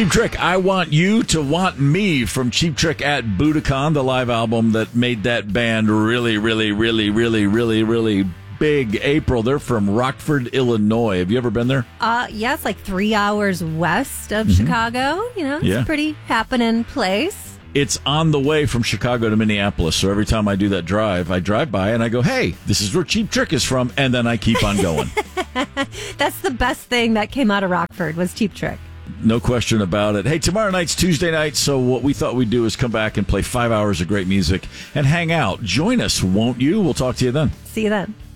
Cheap Trick, I Want You to Want Me from Cheap Trick at Budokan, the live album that made that band really, really, really, really, really, really big. April, they're from Rockford, Illinois. Have you ever been there? Yes, like 3 hours west of Chicago. It's a pretty happening place. It's on the way from Chicago to Minneapolis, so every time I do that drive, I drive by and I go, hey, this is where Cheap Trick is from, and then I keep on going. That's the best thing that came out of Rockford was Cheap Trick. No question about it. Hey, tomorrow night's Tuesday night, so what we thought we'd do is come back and play 5 hours of great music and hang out. Join us, won't you? We'll talk to you then. See you then.